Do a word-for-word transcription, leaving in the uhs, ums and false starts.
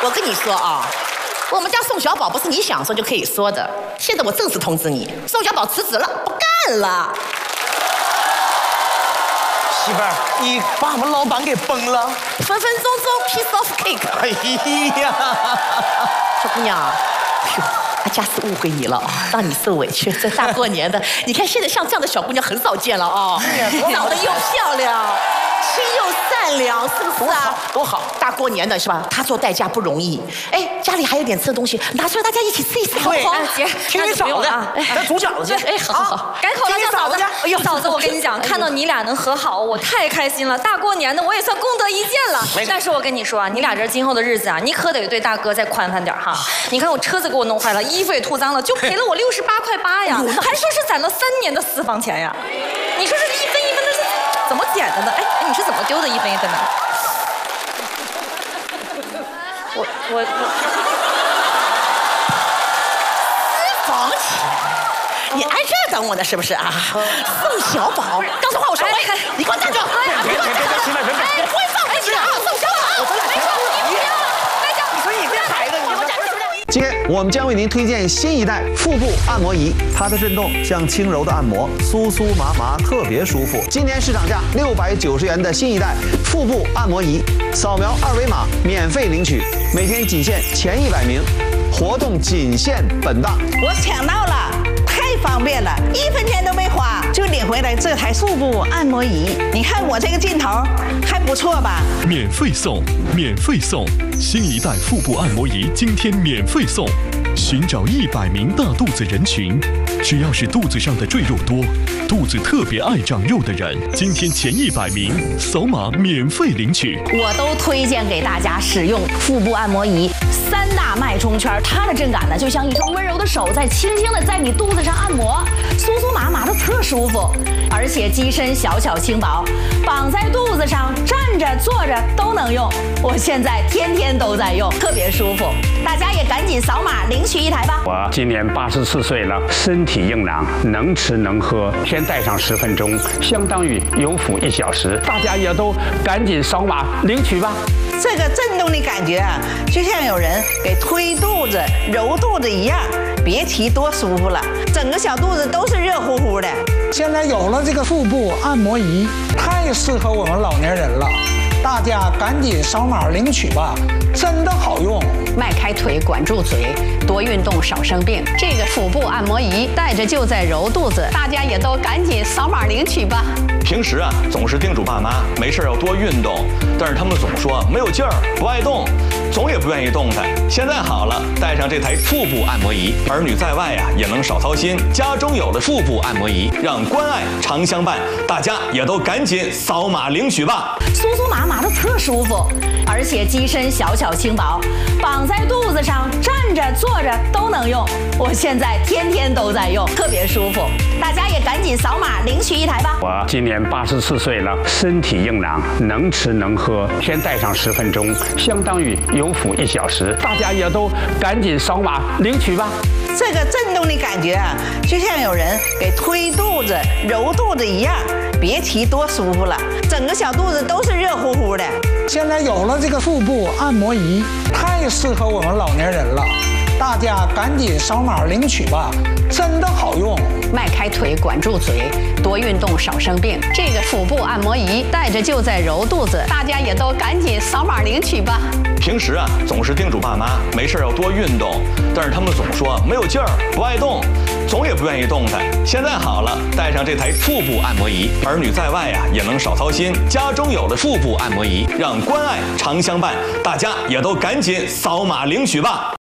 我跟你说啊，我们家宋小宝不是你想说就可以说的。现在我正式通知你，宋小宝辞职了，不干了。 媳妇儿，你把我们老板给崩了， 分分钟钟 piece of cake。 哎呀， 小姑娘，哎呦，他家是误会你了，让你受委屈。这大过年的，你看现在像这样的小姑娘很少见了啊，长得又漂亮。心又善良，是不是啊？ 多好！ 大过年的是吧？他做代驾不容易。哎，家里还有点吃的东西，拿出来大家一起吃一吃，好不好？ 姐， 听你嫂子，咱煮饺子去。 哎，好好好， 改口了，嫂子。哎呦，嫂子，我跟你讲，看到你俩能和好，我太开心了。大过年的，我也算功德一件了。但是我跟你说啊，你俩这今后的日子啊，你可得对大哥再宽宽点哈。你看我车子给我弄坏了，衣服也吐脏了，就赔了我六十八块八呀，还说是攒了三年的私房钱呀。你说这一分一分的是怎么捡的呢？哎哎，你是怎么丢的一分一分的？我我我， 私房钱，你挨这等我呢是不是啊？宋小宝，刚才话我说完，你给我站住！ 别别别别，媳妇儿别别， 我不会放过你啊，宋小宝！没事，你不要了，大家， 你说你这孩子，你我站住！ 今天我们将为您推荐新一代腹部按摩仪，它的震动像轻柔的按摩，酥酥麻麻，特别舒服。今年市场价六百九十元的新一代腹部按摩仪，扫描二维码免费领取，每天仅限前一百名，活动仅限本档。 我抢到了，太方便了，一分钱都没花就领回来这台腹部按摩仪。你看我这个劲头还不错吧？ 免费送，免费送，新一代腹部按摩仪今天免费送。寻找一百名大肚子人群，只要是肚子上的赘肉多、肚子特别爱长肉的人，今天前一百名扫码免费领取。 我都推荐给大家使用腹部按摩仪，三大脉冲圈，它的震感呢，就像一双温柔的手在轻轻的在你肚子上按摩，酥酥麻麻的特舒服，而且机身小巧轻薄，绑在肚子上，站着坐着都能用。我现在天天都在用，特别舒服。大家也赶紧扫码领取一台吧。 我今年八十四岁了，身体硬朗，能吃能喝，先戴上十分钟，相当于有腹一小时。大家也都赶紧扫码领取吧。 这个震动的感觉啊，就像有人给推肚子、揉肚子一样，别提多舒服了，整个小肚子都是热乎乎的。 现在有了这个腹部按摩仪，太适合我们老年人了，大家赶紧扫码领取吧，真的好用。 迈开腿，管住嘴，多运动少生病。这个腹部按摩仪戴着就在揉肚子，大家也都赶紧扫码领取吧。 平时啊，总是叮嘱爸妈没事要多运动，但是他们总说没有劲儿，不爱动，总也不愿意动弹。现在好了，带上这台腹部按摩仪，儿女在外啊也能少操心。家中有了腹部按摩仪，让关爱常相伴。大家也都赶紧扫码领取吧。 酥酥麻麻的特舒服，而且机身小巧轻薄，绑在肚子上，站着坐着都能用。我现在天天都在用，特别舒服。大家也赶紧扫码领取一台吧。 我今年八十四岁了，身体硬朗，能吃能喝，先戴上十分钟，相当于有腹一小时。大家也都赶紧扫码领取吧。 这个震动的感觉啊，就像有人给推肚子、揉肚子一样，别提多舒服了，整个小肚子都是热乎乎的。 现在有了这个腹部按摩仪，太适合我们老年人了，大家赶紧扫码领取吧，真的好用。 迈开腿，管住嘴，多运动少生病。这个腹部按摩仪戴着就在揉肚子，大家也都赶紧扫码领取吧。 平时啊，总是叮嘱爸妈没事要多运动，但是他们总说没有劲儿，不爱动，总也不愿意动弹。现在好了，带上这台腹部按摩仪，儿女在外啊也能少操心。家中有了腹部按摩仪，让关爱常相伴。大家也都赶紧扫码领取吧。